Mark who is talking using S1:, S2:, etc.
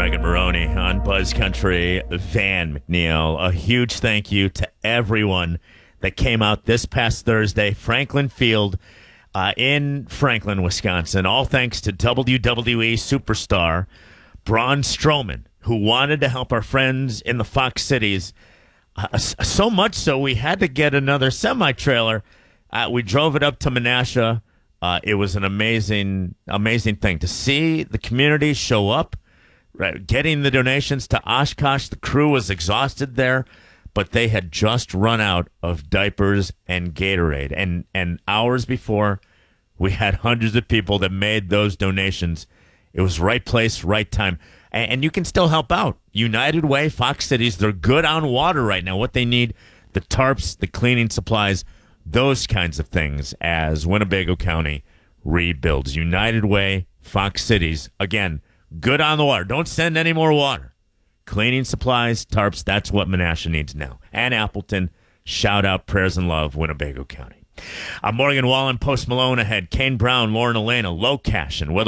S1: Megan Maroney on Buzz Country. Van McNeil, a huge thank you to everyone that came out this past Thursday, Franklin Field in Franklin, Wisconsin. All thanks to WWE superstar Braun Strowman, who wanted to help our friends in the Fox Cities. So much so we had to get another semi-trailer. We drove it up to Menasha. It was an amazing thing to see the community show up, right, getting the donations to Oshkosh. The crew was exhausted there, but they had just run out of diapers and Gatorade. And hours before, we had hundreds of people that made those donations. It was right place, right time. And you can still help out. United Way, Fox Cities, they're good on water right now. What they need, the tarps, the cleaning supplies, those kinds of things as Winnebago County rebuilds. United Way, Fox Cities, again, good on the water. Don't send any more water. Cleaning supplies, tarps, that's what Menasha needs now. And Appleton, shout out, prayers and love, Winnebago County. Morgan Wallen, Post Malone ahead. Kane Brown, Lauren Elena, Low Cash, and